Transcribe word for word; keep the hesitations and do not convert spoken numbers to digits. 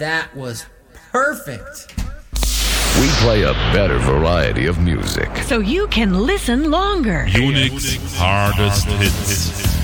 That was perfect. We play a better variety of music. So you can listen longer. Unix hardest hits.